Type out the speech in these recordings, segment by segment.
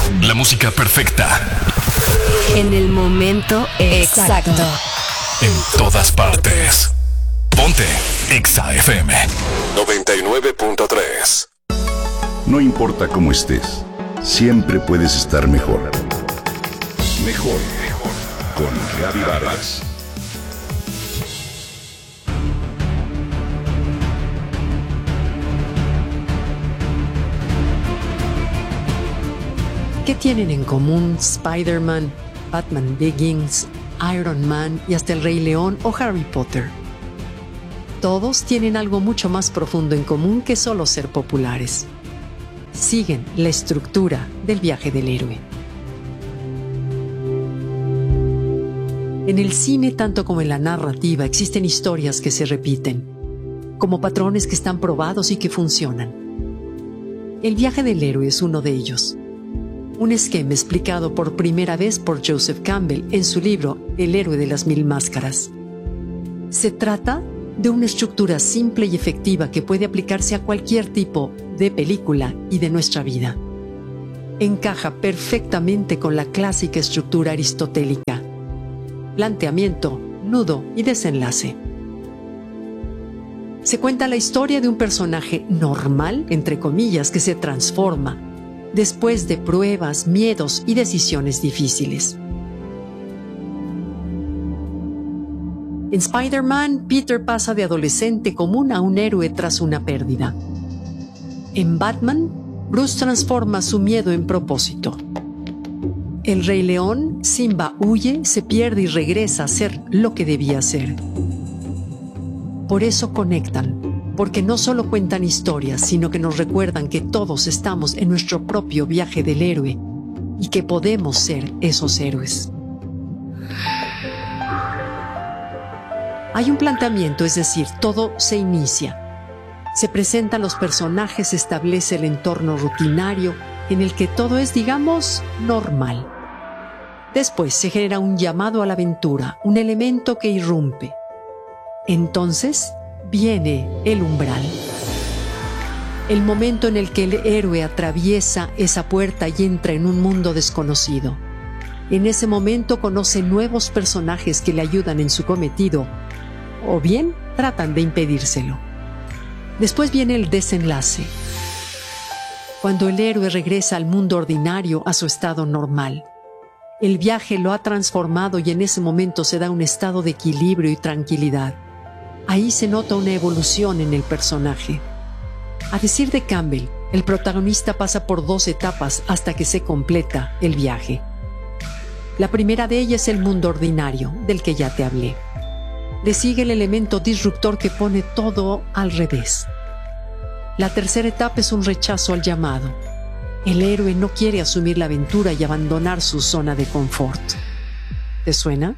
La música perfecta. En el momento exacto. En todas partes. Ponte Exa FM 99.3. No importa cómo estés, siempre puedes estar mejor. Mejor, mejor. Con Gaby Vargas. ¿Qué tienen en común Spider-Man, Batman Begins, Iron Man y hasta el Rey León o Harry Potter? Todos tienen algo mucho más profundo en común que solo ser populares. Siguen la estructura del viaje del héroe. En el cine, tanto como en la narrativa, existen historias que se repiten, como patrones que están probados y que funcionan. El viaje del héroe es uno de ellos. Un esquema explicado por primera vez por Joseph Campbell en su libro El héroe de las mil máscaras. Se trata de una estructura simple y efectiva que puede aplicarse a cualquier tipo de película y de nuestra vida. Encaja perfectamente con la clásica estructura aristotélica: planteamiento, nudo y desenlace. Se cuenta la historia de un personaje normal, entre comillas, que se transforma después de pruebas, miedos y decisiones difíciles. En Spider-Man, Peter pasa de adolescente común a un héroe tras una pérdida. En Batman, Bruce transforma su miedo en propósito. El Rey León, Simba huye, se pierde y regresa a ser lo que debía ser. Por eso conectan, porque no solo cuentan historias, sino que nos recuerdan que todos estamos en nuestro propio viaje del héroe y que podemos ser esos héroes. Hay un planteamiento, es decir, todo se inicia. Se presentan los personajes, se establece el entorno rutinario en el que todo es, digamos, normal. Después se genera un llamado a la aventura, un elemento que irrumpe. Entonces viene el umbral. El momento en el que el héroe atraviesa esa puerta y entra en un mundo desconocido. En ese momento conoce nuevos personajes que le ayudan en su cometido, o bien tratan de impedírselo. Después viene el desenlace, cuando el héroe regresa al mundo ordinario, a su estado normal. El viaje lo ha transformado y en ese momento se da un estado de equilibrio y tranquilidad. Ahí se nota una evolución en el personaje. A decir de Campbell, el protagonista pasa por 2 etapas hasta que se completa el viaje. La primera de ellas es el mundo ordinario, del que ya te hablé. Le sigue el elemento disruptor que pone todo al revés. La tercera etapa es un rechazo al llamado. El héroe no quiere asumir la aventura y abandonar su zona de confort. ¿Te suena?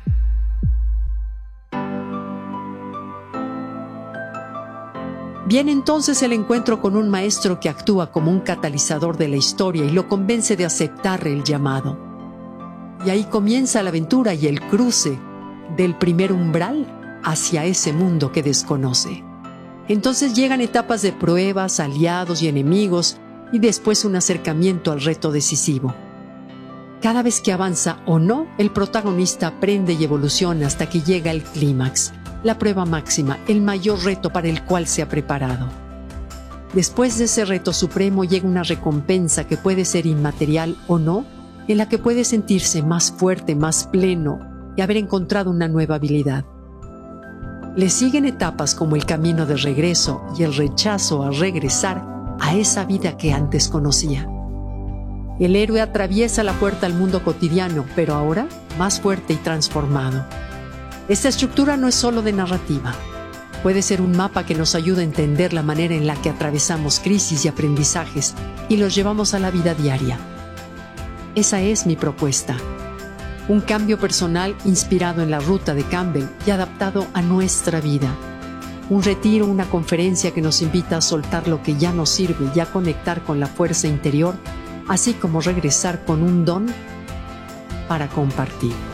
Viene entonces el encuentro con un maestro que actúa como un catalizador de la historia y lo convence de aceptar el llamado. Y ahí comienza la aventura y el cruce del primer umbral hacia ese mundo que desconoce. Entonces llegan etapas de pruebas, aliados y enemigos, y después un acercamiento al reto decisivo. Cada vez que avanza o no, el protagonista aprende y evoluciona hasta que llega el clímax, la prueba máxima, el mayor reto para el cual se ha preparado. Después de ese reto supremo llega una recompensa que puede ser inmaterial o no, en la que puede sentirse más fuerte, más pleno y haber encontrado una nueva habilidad. Le siguen etapas como el camino de regreso y el rechazo a regresar a esa vida que antes conocía. El héroe atraviesa la puerta al mundo cotidiano, pero ahora más fuerte y transformado. Esta estructura no es solo de narrativa. Puede ser un mapa que nos ayuda a entender la manera en la que atravesamos crisis y aprendizajes y los llevamos a la vida diaria. Esa es mi propuesta. Un cambio personal inspirado en la ruta de Campbell y adaptado a nuestra vida. Un retiro, una conferencia que nos invita a soltar lo que ya nos sirve y a conectar con la fuerza interior, así como regresar con un don para compartir.